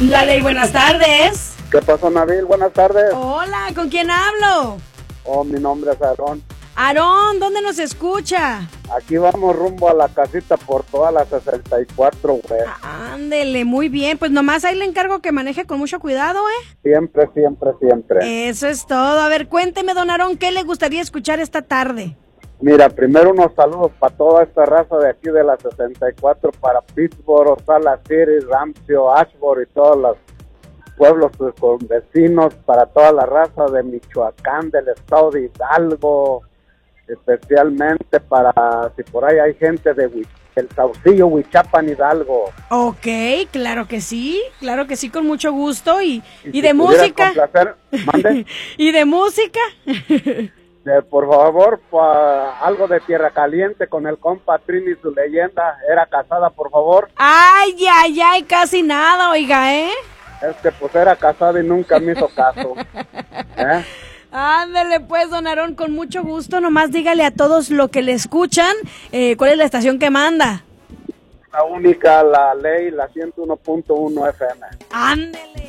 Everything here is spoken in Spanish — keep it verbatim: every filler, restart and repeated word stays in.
La Ley, buenas tardes. ¿Qué pasó, Nabil? Buenas tardes. Hola, ¿con quién hablo? Oh, mi nombre es Aarón. Aarón, ¿dónde nos escucha? Aquí vamos rumbo a la casita por toda la sesenta y cuatro, güey. Ah, ándele, muy bien. Pues nomás ahí le encargo que maneje con mucho cuidado, ¿eh? Siempre, siempre, siempre. Eso es todo. A ver, cuénteme, don Aarón, ¿qué le gustaría escuchar esta tarde? Mira, primero unos saludos para toda esta raza de aquí de la sesenta y cuatro, para Pittsburgh, Sala City, Ramsey, Ashford y todos los pueblos con vecinos, para toda la raza de Michoacán, del estado de Hidalgo, especialmente para, si por ahí hay gente de Huich- el Saucillo, Huichapan, Hidalgo. Ok, claro que sí, claro que sí, con mucho gusto. ¿Y, y, si de pudieras música? complacer, ¿mande? ¿Y de música? Eh, por favor, pa, algo de Tierra Caliente con el compa Trini y su leyenda. Era casada, por favor. Ay, ay, ay, casi nada, oiga, ¿eh? Es que pues era casada y nunca me hizo caso. ¿Eh? Ándele pues, don Aarón, con mucho gusto. Nomás dígale a todos lo que le escuchan, eh, ¿cuál es la estación que manda? La única, la Ley, la ciento uno punto uno F M. Ándele.